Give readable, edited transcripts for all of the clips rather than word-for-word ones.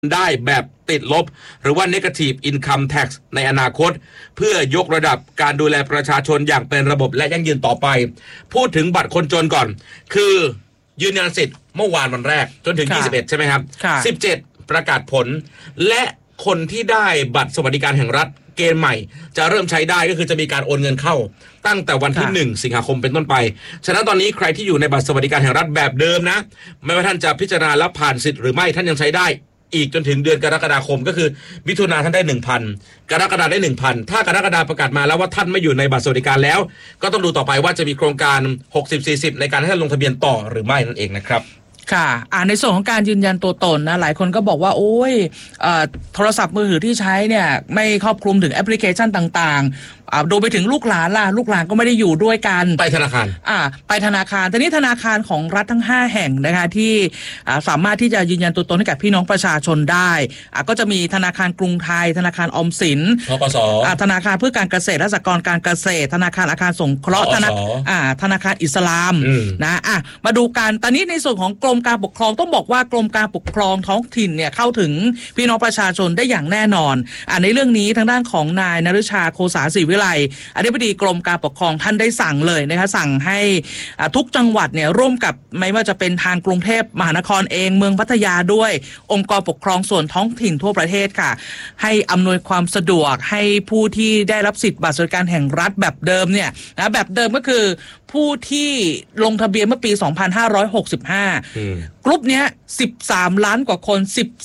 ได้แบบติดลบหรือว่า negative income tax ในอนาคตเพื่อยกระดับการดูแลประชาชนอย่างเป็นระบบและยั่งยืนต่อไปพูดถึงบัตรคนจนก่อนคือยืนยันสิทธิ์เมื่อวานวันแรกจนถึง21ใช่ไหมครับ17ประกาศผลและคนที่ได้บัตรสวัสดิการแห่งรัฐเกณฑ์ใหม่จะเริ่มใช้ได้ก็คือจะมีการโอนเงินเข้าตั้งแต่วันที่1สิงหาคมเป็นต้นไปฉะนั้นตอนนี้ใครที่อยู่ในบัตรสวัสดิการแห่งรัฐแบบเดิมนะไม่ว่าท่านจะพิจารณาแล้วผ่านสิทธิ์หรือไม่ท่านยังใช้ได้อีกจนถึงเดือนกรกฎาคมก็คือมิถุนายนท่านได้ 1,000 กรกฎาคมได้ 1,000 ถ้ากรกฎาคมประกาศมาแล้วว่าท่านไม่อยู่ในบัตรสวัสดิการแล้วก็ต้องดูต่อไปว่าจะมีโครงการ 60-40 ในการให้ท่านลงทะเบียนต่อหรือไม่นั่นเองนะครับค่ะในส่วนของการยืนยันตัวตนนะหลายคนก็บอกว่าโอ้ยโทรศัพท์มือถือที่ใช้เนี่ยไม่ครอบคลุมถึงแอปพลิเคชันต่างๆโดยไปถึงลูกหลานล่ะลูกหลานก็ไม่ได้อยู่ด้วยกันไปธนาคารไปธนาคารแต่นี้ธนาคารของรัฐทั้ง5แห่งนะคะที่สามารถที่จะยืนยันตัวตนให้กับพี่น้องประชาชนได้ก็จะมีธนาคารกรุงไทยธนาคารออมสินธกส. ธนาคารเพื่อการเกษตรและสหกรณ์การเกษตรธนาคารอาคารสงเคราะห์ธนาคารอิสลามนะมาดูกันตอนนี้ในส่วนของกรมการปกครองต้องบอกว่ากรมการปกครองท้องถิ่นเนี่ยเข้าถึงพี่น้องประชาชนได้อย่างแน่นอนในเรื่องนี้ทางด้านของนายนฤชาโคสาศิวิไลอธิบดีกรมการปกครองท่านได้สั่งเลยนะคะสั่งให้ทุกจังหวัดเนี่ยร่วมกับไม่ว่าจะเป็นทางกรุงเทพมหานครเองเมืองพัทยาด้วยองค์กรปกครองส่วนท้องถิ่นทั่วประเทศค่ะให้อำนวยความสะดวกให้ผู้ที่ได้รับสิทธิ์บัตรสวัสดิการแห่งรัฐแบบเดิมเนี่ยนะแบบเดิมก็คือผู้ที่ลงทะเบียนเมื่อปี 2565 กลุ่มนี้13ล้านกว่าคน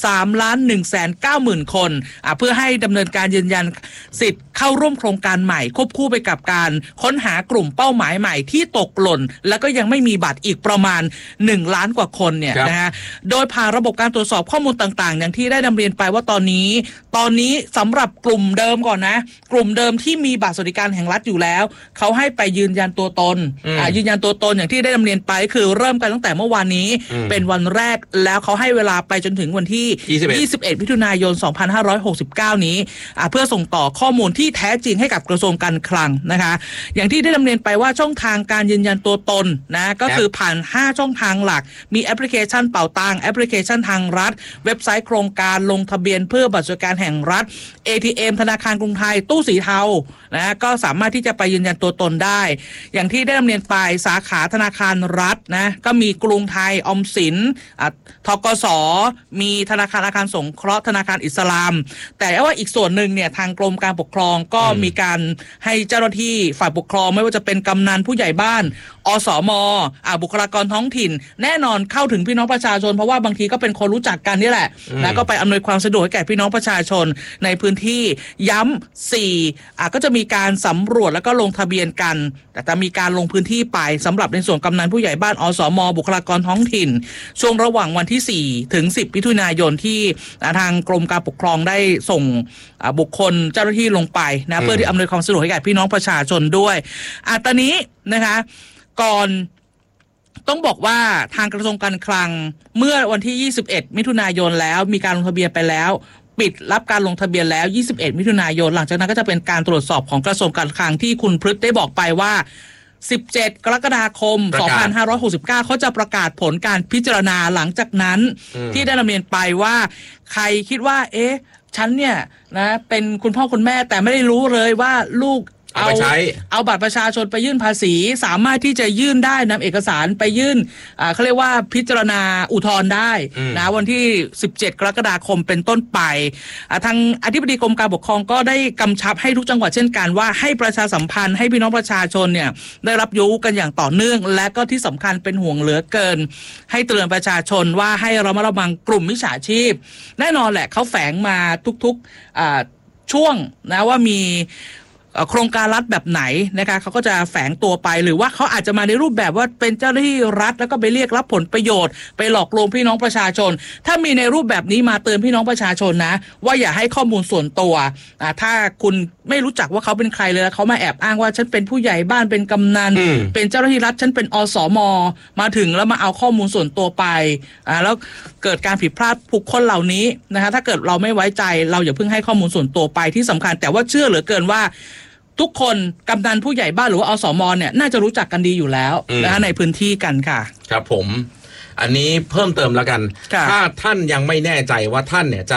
13,190,000 คนเพื่อให้ดำเนินการยืนยันสิทธิ์เข้าร่วมโครงการใหม่ควบคู่ไปกับการค้นหากลุ่มเป้าหมายใหม่ที่ตกหล่นแล้วก็ยังไม่มีบัตรอีกประมาณ1ล้านกว่าคนเนี่ยนะฮะโดยผ่านระบบการตรวจสอบข้อมูลต่างๆอย่างที่ได้นำเรียนไปว่าตอนนี้สำหรับกลุ่มเดิมก่อนนะกลุ่มเดิมที่มีบัตรสวัสดิการแห่งรัฐอยู่แล้วเขาให้ไปยืนยันตัวตนยืนยันตัวตนอย่างที่ได้นำเรียนไปคือเริ่มกันตั้งแต่เมื่อวานนี้เป็นวันแรกแล้วเขาให้เวลาไปจนถึงวันที่21มิถุนายน2569นี้เพื่อส่งต่อข้อมูลที่แท้จริงให้กับกระทรวงการคลังนะคะอย่างที่ได้นำเรียนไปว่าช่องทางการยืนยันตัวตนนะก็คือผ่าน5ช่องทางหลักมีแอปพลิเคชันเป๋าตังค์แอปพลิเคชันทางรัฐเว็บไซต์โครงการลงทะเบียนเพื่อบัตรสวัสดิการแห่งรัฐ ATM ธนาคารกรุงไทยตู้สีเทานะก็สามารถที่จะไปยืนยันตัวตนได้อย่างที่ได้นำเรียนไปสาขาธนาคารรัฐนะก็มีกรุงไทยออมสินธกส.มีธนาคารอาคารสงเคราะห์ธนาคารอิสลามแต่ว่าอีกส่วนหนึ่งเนี่ยทางกรมการปกครองก็มีการให้เจ้าหน้าที่ฝ่ายปกครองไม่ว่าจะเป็นกำนันผู้ใหญ่บ้านอสม.บุคลากรท้องถิ่นแน่นอนเข้าถึงพี่น้องประชาชนเพราะว่าบางทีก็เป็นคนรู้จักกันนี่แหละนะก็ไปอำนวยความสะดวกให้แก่พี่น้องประชาชนในพื้นที่ย้ำ4ก็จะมีการสำรวจแล้วก็ลงทะเบียนกันแต่จะมีการลงพื้นที่ไปสำหรับในส่วนกำนันผู้ใหญ่บ้านอสม.บุคลากรท้องถิ่นช่วงระหว่างวันที่4ถึง10มิถุนายนที่ทางกรมการปกครองได้ส่งบุคคลเจ้าหน้าที่ลงไปนะเพื่อที่อำนวยความสะดวกให้แก่พี่น้องประชาชนด้วยตอนนี้นะคะก่อนต้องบอกว่าทางกระทรวงการคลังเมื่อวันที่21มิถุนายนแล้วมีการลงทะเบียนไปแล้วปิดรับการลงทะเบียนแล้ว21มิถุนายนหลังจากนั้นก็จะเป็นการตรวจสอบของกระทรวงการคลังที่คุณพฤทธิ์ได้บอกไปว่า17กรกฎาคม2569เขาจะประกาศผลการพิจารณาหลังจากนั้นที่ได้นำเรียนไปว่าใครคิดว่าฉันเนี่ยนะเป็นคุณพ่อคุณแม่แต่ไม่ได้รู้เลยว่าลูกเอาบัตรประชาชนไปยื่นภาษีสามารถที่จะยื่นได้นำเอกสารไปยื่นเขาเรียกว่าพิจารณาอุทธรณ์ได้นะวันที่17กรกฎาคมเป็นต้นไปทางอธิบดีกรมการปกครองก็ได้กำชับให้ทุกจังหวัดเช่นกันว่าให้ประชาสัมพันธ์ให้พี่น้องประชาชนเนี่ยได้รับรู้กันอย่างต่อเนื่องและก็ที่สำคัญเป็นห่วงเหลือเกินให้เตือนประชาชนว่าให้ระมัดระวังกลุ่มมิจฉาชีพแน่นอนแหละเขาแฝงมาทุกๆช่วงนะว่ามีโครงการรัฐแบบไหนนะคะเขาก็จะแฝงตัวไปหรือว่าเขาอาจจะมาในรูปแบบว่าเป็นเจ้าหน้าที่รัฐแล้วก็ไปเรียกรับผลประโยชน์ไปหลอกลวงพี่น้องประชาชนถ้ามีในรูปแบบนี้มาเตือนพี่น้องประชาชนนะว่าอย่าให้ข้อมูลส่วนตัวถ้าคุณไม่รู้จักว่าเขาเป็นใครเลยแล้วเขามาแอบอ้างว่าฉันเป็นผู้ใหญ่บ้านเป็นกำนันเป็นเจ้าหน้าที่รัฐฉันเป็นอสม.มาถึงแล้วมาเอาข้อมูลส่วนตัวไปแล้วเกิดการผิดพลาดบุคคลเหล่านี้นะคะถ้าเกิดเราไม่ไว้ใจเราอย่าเพิ่งให้ข้อมูลส่วนตัวไปที่สำคัญแต่ว่าเชื่อเหลือเกินว่าทุกคนกำนันผู้ใหญ่บ้านหรือว่าอสม.เนี่ยน่าจะรู้จักกันดีอยู่แล้วนะคะในพื้นที่กันค่ะครับผมอันนี้เพิ่มเติมแล้วกันค่ะถ้าท่านยังไม่แน่ใจว่าท่านเนี่ยจะ